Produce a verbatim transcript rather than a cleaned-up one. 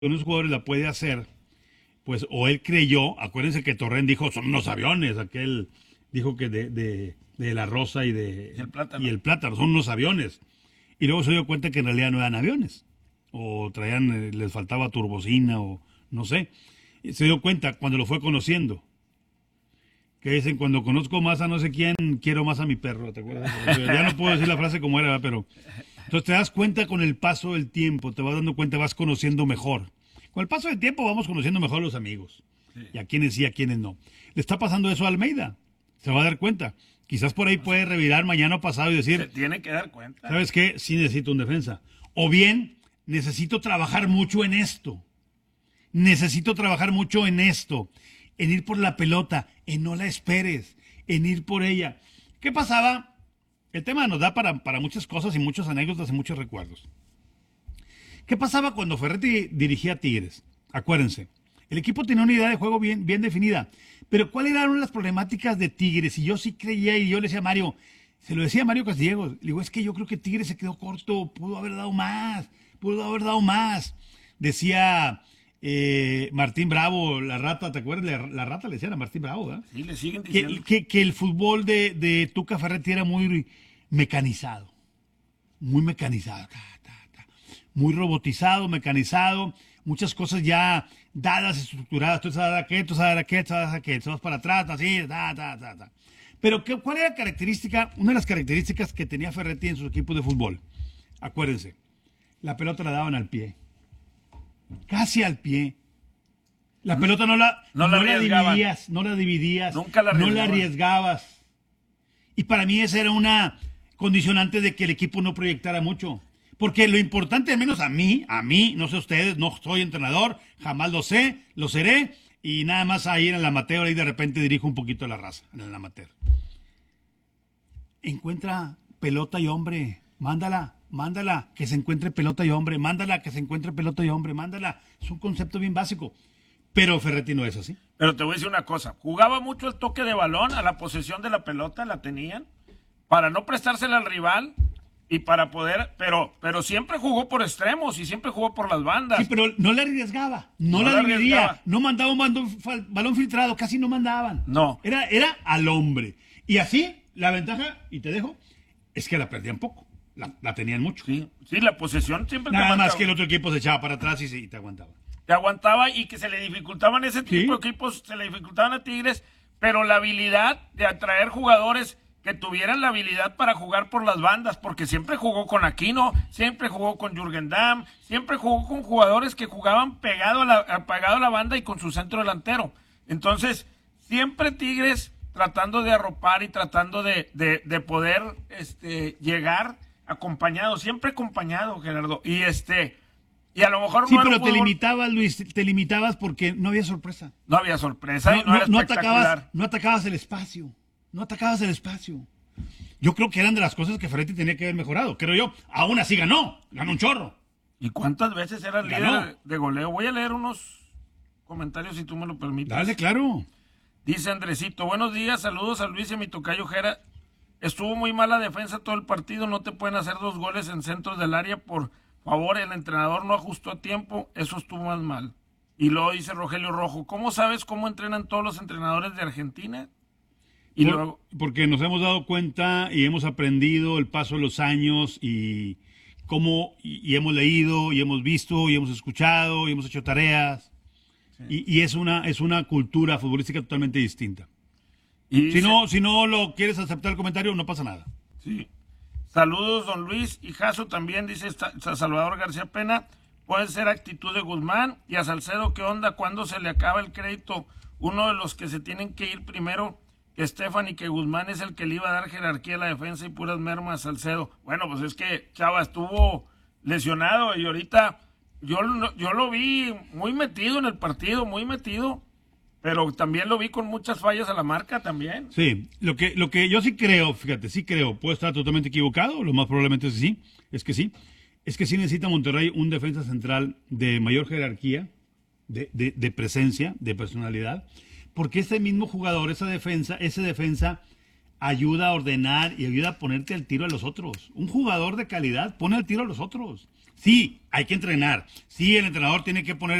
unos jugadores la puede hacer, pues o él creyó, acuérdense que Torrent dijo, son unos aviones, aquel dijo que de, de, de la Rosa y de y el plátano. y el plátano, son unos aviones. Y luego se dio cuenta que en realidad no eran aviones, o traían, eh, les faltaba turbocina, o no sé. Y se dio cuenta cuando lo fue conociendo. Que dicen, cuando conozco más a no sé quién, quiero más a mi perro, ¿te acuerdas? Ya no puedo decir la frase como era, pero... Entonces te das cuenta con el paso del tiempo, te vas dando cuenta, vas conociendo mejor. Con el paso del tiempo vamos conociendo mejor a los amigos. Sí. Y a quienes sí, a quienes no. Le está pasando eso a Almeida. Se va a dar cuenta. Quizás por ahí puede revirar mañana o pasado y decir... Se tiene que dar cuenta. ¿Sabes qué? Sí necesito un defensa. O bien, necesito trabajar mucho en esto. Necesito trabajar mucho en esto. En ir por la pelota, en no la esperes, en ir por ella. ¿Qué pasaba? El tema nos da para, para muchas cosas y muchas anécdotas y muchos recuerdos. ¿Qué pasaba cuando Ferretti dirigía a Tigres? Acuérdense, el equipo tenía una idea de juego bien, bien definida, pero ¿cuáles eran las problemáticas de Tigres? Y yo sí creía, y yo le decía a Mario, se lo decía a Mario Castillejo, le digo, es que yo creo que Tigres se quedó corto, pudo haber dado más, pudo haber dado más. Decía... Eh, Martín Bravo, la rata, ¿te acuerdas? La, la rata le decían a Martín Bravo, ¿verdad? Sí, le siguen diciendo. Que, que, que el fútbol de, de Tuca Ferretti era muy mecanizado, muy mecanizado, ta, ta, ta, muy robotizado, mecanizado, muchas cosas ya dadas, estructuradas, tú sabes qué, tú sabes qué, tú sabes qué, tú vas para atrás, así, ta, ta, ta, ta. Pero ¿qué, ¿cuál era la característica? Una de las características que tenía Ferretti en sus equipos de fútbol, acuérdense, la pelota la daban al pie. Casi al pie. La pelota no la, no no la, la dividías, no la dividías, Nunca la no la arriesgabas. Y para mí esa era una condicionante de que el equipo no proyectara mucho. Porque lo importante, al menos a mí, a mí, no sé ustedes, no soy entrenador, jamás lo sé, lo seré, y nada más ahí en el amateur, ahí de repente dirijo un poquito la raza, en el amateur. Encuentra pelota y hombre, mándala. Mándala, que se encuentre pelota y hombre, mándala, que se encuentre pelota y hombre, mándala. Es un concepto bien básico. Pero Ferretti no es así. Pero te voy a decir una cosa, jugaba mucho el toque de balón, a la posesión de la pelota, la tenían, para no prestársela al rival y para poder, pero, pero siempre jugó por extremos y siempre jugó por las bandas. Sí, pero no le arriesgaba, no, no la dividía, no mandaba un balón, balón filtrado, casi no mandaban. No. Era, era al hombre. Y así, la ventaja, y te dejo, es que la perdían poco. La, la tenían mucho. Sí, sí, la posesión siempre Nada te más que el otro equipo se echaba para atrás y, se, y te aguantaba. Te aguantaba y que se le dificultaban ese tipo ¿Sí? de equipos, se le dificultaban a Tigres, pero la habilidad de atraer jugadores que tuvieran la habilidad para jugar por las bandas, porque siempre jugó con Aquino, siempre jugó con Jürgen Damm, siempre jugó con jugadores que jugaban pegado a la, pegado a la banda y con su centro delantero. Entonces, siempre Tigres tratando de arropar y tratando de, de, de poder este, llegar acompañado, siempre acompañado, Gerardo. Y este, y a lo mejor sí, no pero te fútbol... limitabas, Luis, te limitabas porque no había sorpresa. No había sorpresa no, y no, no era no atacabas, no atacabas el espacio. No atacabas el espacio. Yo creo que eran de las cosas que Ferretti tenía que haber mejorado, creo yo. Aún así ganó, ganó un chorro. ¿Y cuántas veces era el líder de goleo? Voy a leer unos comentarios si tú me lo permites. Dale, claro. Dice Andresito, buenos días, saludos a Luis y a mi tocayo Jera. Estuvo muy mala defensa todo el partido, no te pueden hacer dos goles en centros del área, por favor, el entrenador no ajustó a tiempo, eso estuvo más mal. Y luego dice Rogelio Rojo, ¿cómo sabes cómo entrenan todos los entrenadores de Argentina? Y por, luego... Porque nos hemos dado cuenta y hemos aprendido el paso de los años y cómo, y, y hemos leído, y hemos visto, y hemos escuchado, y hemos hecho tareas, sí. y, y es una, es una cultura futbolística totalmente distinta. Y si, no, si no lo quieres aceptar el comentario, no pasa nada. Sí. Saludos, don Luis. Y Jaso también, dice Salvador García Pena. Puede ser actitud de Guzmán. Y a Salcedo, ¿qué onda? ¿Cuándo se le acaba el crédito? Uno de los que se tienen que ir primero, que Estefan y que Guzmán es el que le iba a dar jerarquía a la defensa y puras mermas a Salcedo. Bueno, pues es que Chava estuvo lesionado y ahorita yo, yo lo vi muy metido en el partido, muy metido. Pero también lo vi con muchas fallas a la marca también. Sí, lo que, lo que yo sí creo, fíjate, sí creo, puedo estar totalmente equivocado, lo más probablemente es que sí, es que sí, es que sí necesita Monterrey un defensa central de mayor jerarquía, de, de, de presencia, de personalidad, porque ese mismo jugador, esa defensa, ese defensa ayuda a ordenar y ayuda a ponerte al tiro a los otros. Un jugador de calidad pone al tiro a los otros. Sí, hay que entrenar. Sí, el entrenador tiene que poner